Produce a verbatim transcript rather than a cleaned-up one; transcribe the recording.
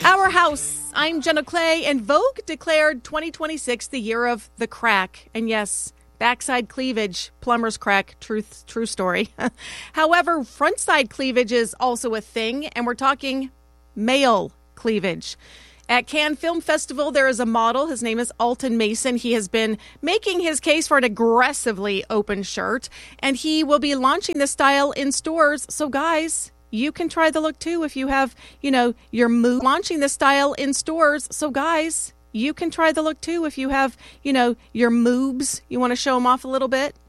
Our House. I'm Jenna Clay, and Vogue declared twenty twenty-six the year of the crack. And yes, backside cleavage, plumber's crack, truth, true story. However, frontside cleavage is also a thing, and we're talking male cleavage. At Cannes Film Festival, there is a model. His name is Alton Mason. He has been making his case for an aggressively open shirt, and he will be launching the style in stores. So, guys, you can try the look, too, if you have, you know, your move. Launching the style in stores. So, guys, you can try the look, too, if you have, you know, your moobs. You want to show them off a little bit.